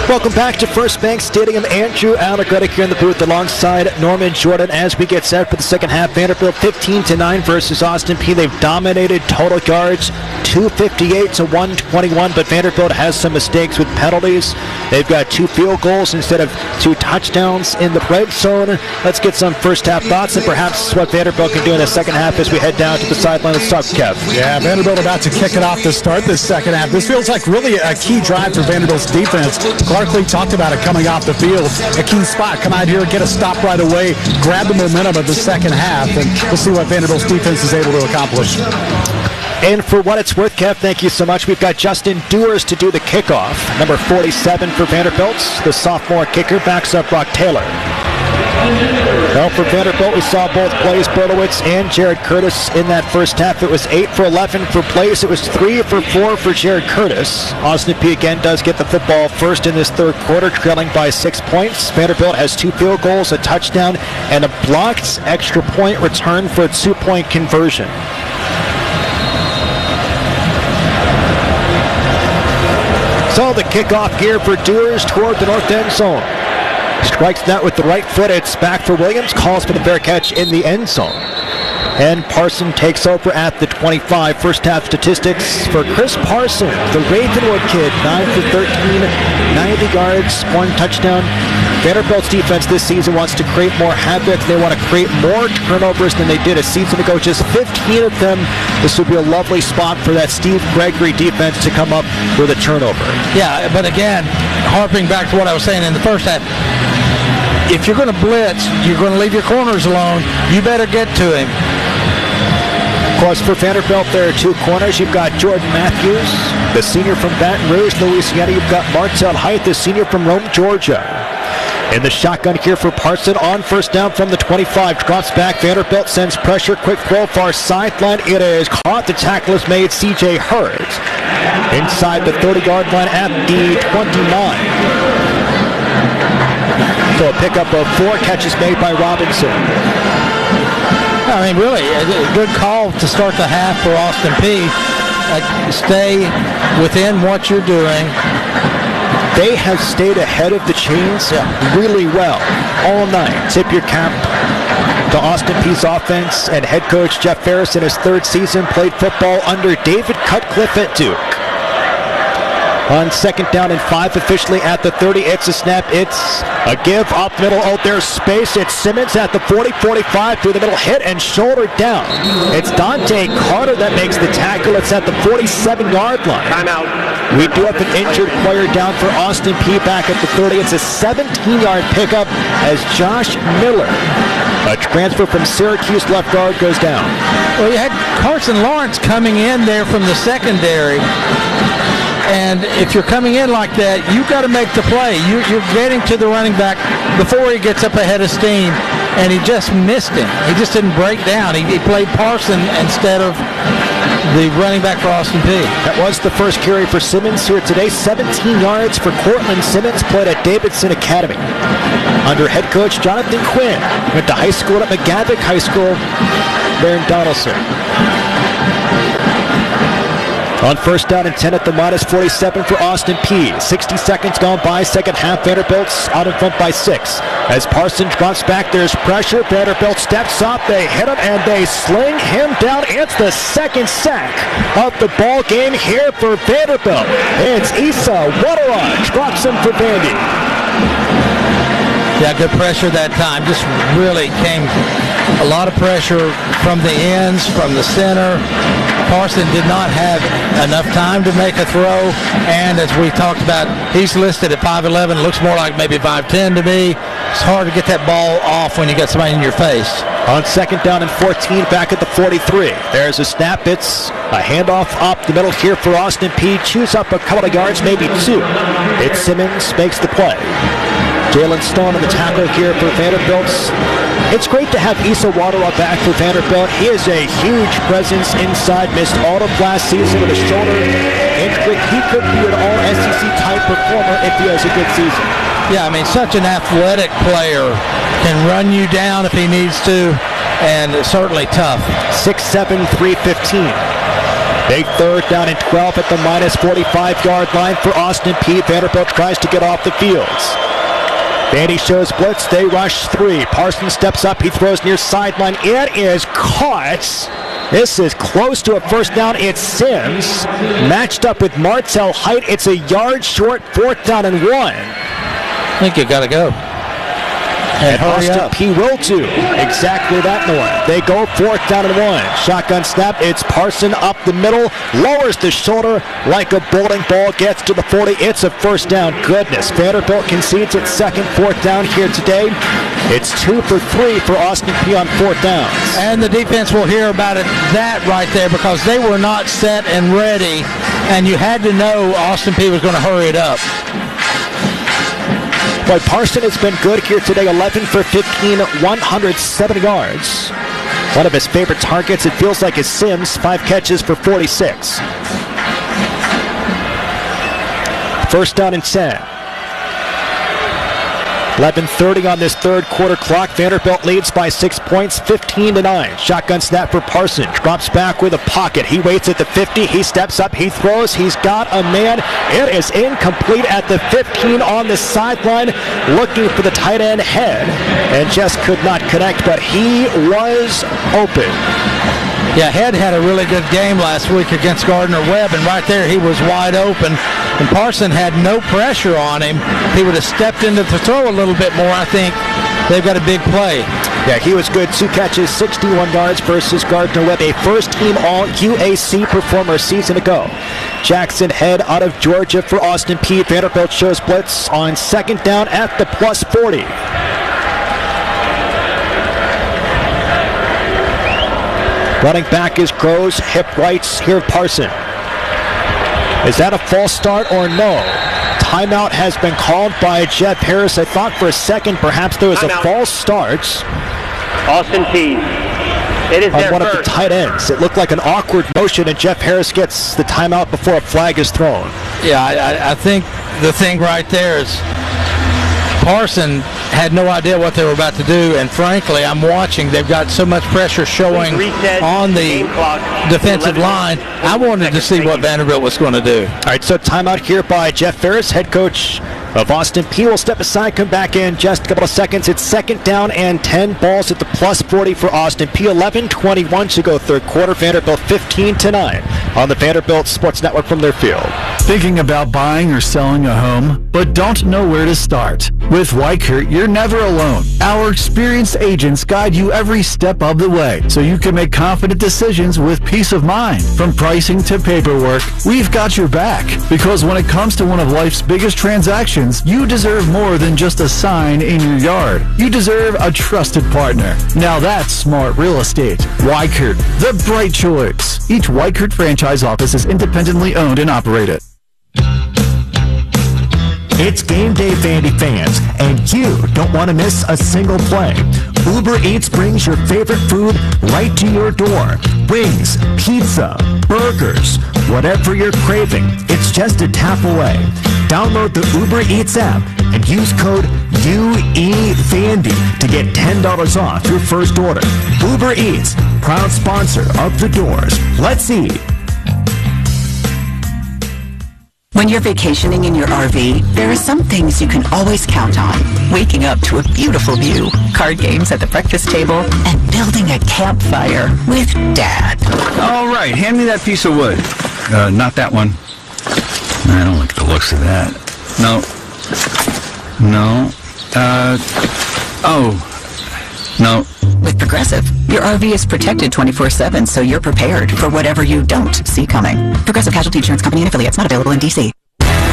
Welcome back to First Bank Stadium. Andrew Allegretti here in the booth alongside Norman Jordan as we get set for the second half. Vanderbilt 15-9 versus Austin Peay. They've dominated total yards 258 to 121, but Vanderbilt has some mistakes with penalties. They've got 2 field goals instead of 2 touchdowns in the red zone. Let's get some first half thoughts and perhaps what Vanderbilt can do in the second half as we head down to the sideline. Let's talk, Kev. Yeah, Vanderbilt about to kick it off to start this second half. This feels like really a key drive for Vanderbilt's defense. Clarkley talked about it coming off the field. A key spot. Come out here, get a stop right away, grab the momentum of the second half, and we'll see what Vanderbilt's defense is able to accomplish. And for what it's worth, Kev, thank you so much. We've got Justin Dewars to do the kickoff. Number 47 for Vanderbilt. The sophomore kicker backs up Brock Taylor. Well, for Vanderbilt, we saw both Blaise Berlowitz and Jared Curtis in that first half. It was 8 for 11 for Blaise. It was 3 for 4 for Jared Curtis. Austin Peay again does get the football first in this third quarter, trailing by 6 points. Vanderbilt has 2 field goals, a touchdown, and a blocked extra point return for a 2-point conversion. So the kickoff here for Dewars toward the north end zone. Strikes that with the right foot. It's back for Williams. Calls for the fair catch in the end zone. And Parson takes over at the 25. First half statistics for Chris Parson, the Ravenwood kid. 9 for 13, 90 yards, 1 touchdown. Vanderbilt's defense this season wants to create more havoc. They want to create more turnovers than they did a season ago. Just 15 of them. This would be a lovely spot for that Steve Gregory defense to come up with a turnover. Yeah, but again, harping back to what I was saying in the first half, if you're going to blitz, you're going to leave your corners alone, you better get to him. Of course, for Vanderbilt, there are 2 corners. You've got Jordan Matthews, the senior from Baton Rouge, Louisiana. You've got Martel Height, the senior from Rome, Georgia. In the shotgun here for Parson on first down from the 25. Drops back. Vanderbilt sends pressure. Quick throw far sideline. It is caught. The tackle is made. C.J. Hurd inside the 30-yard line at the 29. So a pickup of 4 catches made by Robinson. I mean, really, a good call to start the half for Austin Peay. Stay within what you're doing. They have stayed ahead of the chains really well all night. Tip your cap to Austin Peay's offense and head coach Jeff Ferris in his 3rd season played football under David Cutcliffe at Duke. On second down and 5 officially at the 30. It's a snap. It's a give up middle. Oh, there's space. It's Simmons at the 40-45 through the middle. Hit and shoulder down. It's Dante Carter that makes the tackle. It's at the 47-yard line. Timeout. We do have an injured player down for Austin Peay back at the 30. It's a 17-yard pickup as Josh Miller, a transfer from Syracuse left guard, goes down. Well, you had Carson Lawrence coming in there from the secondary. And if you're coming in like that, you've got to make the play. You're getting to the running back before he gets up ahead of steam, and he just missed him. He just didn't break down. He played Parson instead of the running back for Austin Peay. That was the first carry for Simmons here today. 17 yards for Cortland Simmons, played at Davidson Academy under head coach Jonathan Quinn. Went to high school at McGavick High School there in Donaldson. On first down and 10 at the -47 for Austin Peay. 60 seconds gone by, second half. Vanderbilt's out in front by 6. As Parsons drops back, there's pressure. Vanderbilt steps up, they hit him, and they sling him down. It's the 2nd sack of the ball game here for Vanderbilt. It's Issa Wateraj, drops him for Vandy. Yeah, good pressure that time. Just really came a lot of pressure from the ends, from the center. Parson did not have enough time to make a throw, and as we talked about, he's listed at 5'11", looks more like maybe 5'10" to me. It's hard to get that ball off when you got somebody in your face. On second down and 14, back at the 43. There's a snap. It's a handoff up the middle here for Austin Peay. Chews up a couple of yards, maybe 2. It's Simmons makes the play. Jalen Stone on the tackle here for Vanderbilt. It's great to have Issa Wateraj back for Vanderbilt. He is a huge presence inside. Missed all of last season with a shoulder injury. He could be an all-SEC type performer if he has a good season. Yeah, I mean, such an athletic player. Can run you down if he needs to, and certainly tough. 6'7", 315. Big third down and 12 at the minus 45-yard line for Austin Peay. Vanderbilt tries to get off the fields. Vandy shows blitz. They rush 3. Parsons steps up. He throws near sideline. It is caught. This is close to a first down. It's Sims matched up with Martell Height. It's a yard short, 4th down and 1. I think you got to go. And Austin Peay will too. Exactly that, North. They go 4th down and 1. Shotgun snap. It's Parson up the middle. Lowers the shoulder like a bowling ball. Gets to the 40. It's a first down. Goodness. Vanderbilt concedes its second 4th down here today. It's 2 for 3 for Austin Peay on 4th downs. And the defense will hear about it, that right there, because they were not set and ready. And you had to know Austin Peay was going to hurry it up. But Parson has been good here today, 11 for 15, 170 yards. One of his favorite targets, it feels like, is Sims, 5 catches for 46. First down and 10. 11:30 on this third quarter clock. Vanderbilt leads by 6 points, 15-9. Shotgun snap for Parson. Drops back with a pocket. He waits at the 50. He steps up. He throws. He's got a man. It is incomplete at the 15 on the sideline, looking for the tight end Head, and just could not connect, but he was open. Yeah, Head had a really good game last week against Gardner-Webb, and right there he was wide open. And Parson had no pressure on him. He would have stepped into the throw a little bit more, I think. They've got a big play. Yeah, he was good. 2 catches, 61 yards versus Gardner-Webb, a first-team All-UAC performer a season ago. Jackson Head out of Georgia for Austin Peay. Vanderbilt shows blitz on 2nd down at the plus 40. Running back is Groves, hip rights here Parson. Is that a false start or no? Timeout has been called by Jeff Harris. I thought for a second perhaps there was a false start. Austin Peay. It is on one of the tight ends. It looked like an awkward motion, and Jeff Harris gets the timeout before a flag is thrown. Yeah, I think the thing right there is Parson had no idea what they were about to do, and frankly, I'm watching. They've got so much pressure showing on the defensive line. I wanted to see what Vanderbilt was going to do. All right, so timeout here by Jeff Ferris, head coach of Austin Peay. Will step aside, come back in just a couple of seconds. It's 2nd down and 10. Balls at the plus 40 for Austin Peay. 11:21 to go third quarter. Vanderbilt 15-9 on the Vanderbilt Sports Network from their field. Thinking about buying or selling a home, but don't know where to start? With Weichert, you're never alone. Our experienced agents guide you every step of the way, so you can make confident decisions with peace of mind. From pricing to paperwork, we've got your back. Because when it comes to one of life's biggest transactions, you deserve more than just a sign in your yard. You deserve a trusted partner. Now that's smart real estate. Weichert, the bright choice. Each Weichert franchise office is independently owned and operated. It's game day, Vandy fans, and you don't want to miss a single play. Uber Eats brings your favorite food right to your door. Wings, pizza, burgers, whatever you're craving, it's just a tap away. Download the Uber Eats app and use code UEVANDY to get $10 off your first order. Uber Eats, proud sponsor of The Doors. Let's eat. When you're vacationing in your RV, there are some things you can always count on. Waking up to a beautiful view, card games at the breakfast table, and building a campfire with Dad. All right, hand me that piece of wood. Not that one. I don't like the looks of that. No. No. With Progressive, your RV is protected 24/7, so you're prepared for whatever you don't see coming. Progressive Casualty Insurance Company and affiliates, not available in D.C.